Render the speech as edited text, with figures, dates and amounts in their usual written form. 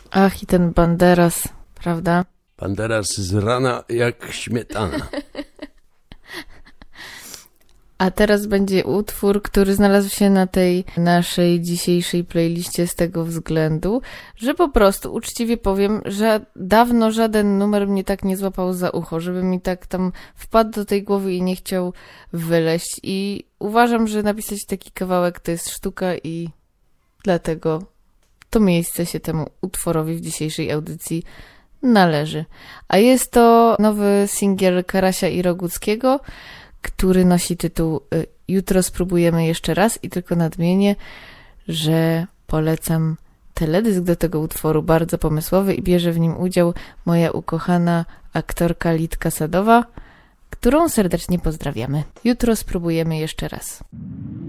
Ach, i ten Banderas, prawda? Banderas z rana jak śmietana. A teraz będzie utwór, który znalazł się na tej naszej dzisiejszej playliście z tego względu, że po prostu uczciwie powiem, że dawno żaden numer mnie tak nie złapał za ucho, żeby mi tak tam wpadł do tej głowy i nie chciał wyleść. I uważam, że napisać taki kawałek to jest sztuka i dlatego to miejsce się temu utworowi w dzisiejszej audycji należy. A jest to nowy singiel Karasia i Roguckiego, który nosi tytuł Jutro spróbujemy jeszcze raz i tylko nadmienię, że polecam teledysk do tego utworu, bardzo pomysłowy i bierze w nim udział moja ukochana aktorka Litka Sadowa, którą serdecznie pozdrawiamy. Jutro spróbujemy jeszcze raz.